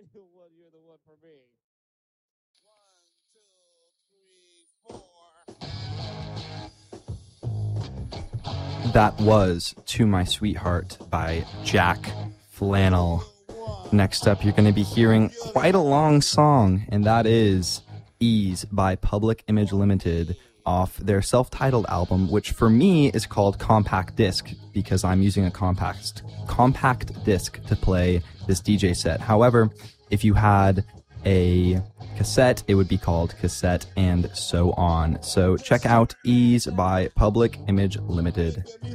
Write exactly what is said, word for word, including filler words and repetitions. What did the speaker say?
Well, you're the one for me. One, two, three, four. That was To My Sweetheart by Jack Flannel. Next up, you're going to be hearing quite a long song, and that is Ease by Public Image Limited off their self-titled album, which for me is called Compact Disc because I'm using a compact compact disc to play this D J set. However, if you had a cassette, it would be called Cassette and so on. So check out Ease by Public Image Limited.